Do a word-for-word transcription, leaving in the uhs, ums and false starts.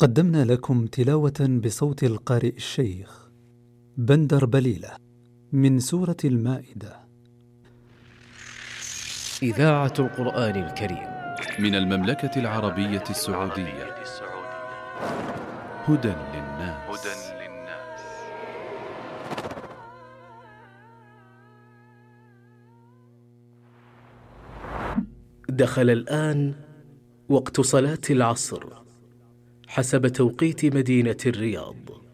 قدمنا لكم تلاوة بصوت القارئ الشيخ بندر بليلة من سورة المائدة. إذاعة القرآن الكريم من المملكة العربية السعودية. هدى للناس. دخل الآن وقت صلاة العصر حسب توقيت مدينة الرياض.